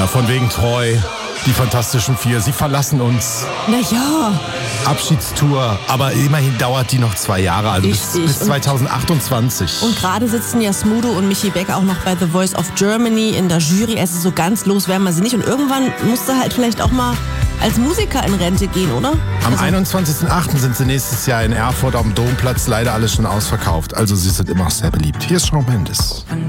Na, von wegen treu. Die Fantastischen Vier, sie verlassen uns. Naja. Abschiedstour, aber immerhin dauert die noch 2 Jahre, also bis 2028. Und gerade sitzen ja Smudo und Michi Beck auch noch bei The Voice of Germany in der Jury. Also so ganz los werden wir sie nicht. Und irgendwann musst du halt vielleicht auch mal als Musiker in Rente gehen, oder? Am 21.08. sind sie nächstes Jahr in Erfurt auf dem Domplatz. Leider alles schon ausverkauft. Also sie sind immer noch sehr beliebt. Hier ist Shawn Mendes.